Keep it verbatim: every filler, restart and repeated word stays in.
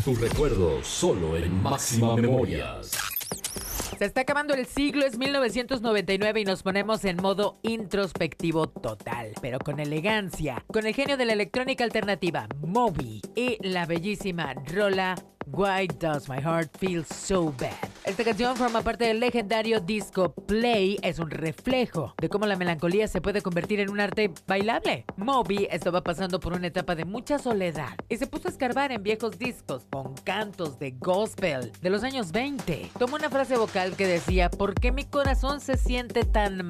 Tu recuerdo solo en Máxima Memorias. Se está acabando el siglo, es mil novecientos noventa y nueve y nos ponemos en modo introspectivo total, pero con elegancia, con el genio de la electrónica alternativa, Moby, y la bellísima rola Why Does My Heart Feel So Bad. Esta canción forma parte del legendario disco Play, es un reflejo de cómo la melancolía se puede convertir en un arte bailable. Moby estaba pasando por una etapa de mucha soledad y se puso a escarbar en viejos discos con cantos de gospel de los años veinte. Tomó una frase vocal que decía: ¿por qué mi corazón se siente tan